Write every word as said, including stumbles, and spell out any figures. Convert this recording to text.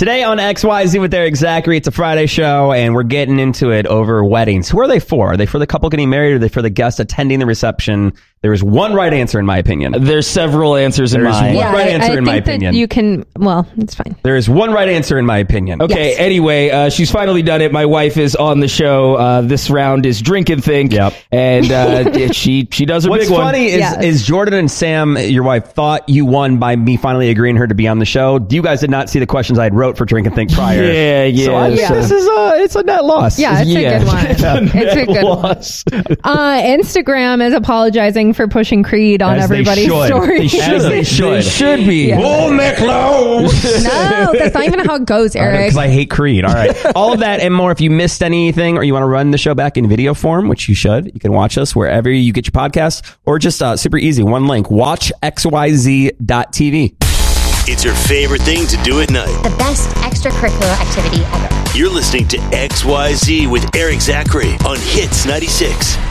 Today on X Y Z with Eric Zachary, it's a Friday show, and we're getting into it over weddings. Who are they for? Are they for the couple getting married, or are they for the guests attending the reception? There is one right answer, in my opinion. There's several answers in There's mine. one Yeah, right I- answer, I in my think that opinion. You can, well, it's fine. There is one right answer, in my opinion. Okay, Yes. anyway, uh, she's finally done it. My wife is on the show. Uh, this round is Drink and Think. Yep. And uh, she she does her What's big one. funny is, Yes. is Jordan and Sam, your wife, thought you won by me finally agreeing her to be on the show. You guys did not see the questions I had wrote for Drink and Think prior. Yeah, yeah. So I think Yeah. this is a, it's a net loss. Yeah, it's Yeah. a good one. It's a good one. Loss. Uh, Instagram is apologizing for pushing Creed on As they everybody's should. story. They should. As they should. should be. Yeah. Pull me close. No, that's not even how it goes, Eric. Because I hate Creed. All right. All of that and more. If you missed anything or you want to run the show back in video form, which you should, you can watch us wherever you get your podcasts, or just uh, super easy. One link. Watch X Y Z dot T V. It's your favorite thing to do at night. The best extracurricular activity ever. You're listening to X Y Z with Eric Zachary on Hits ninety-six.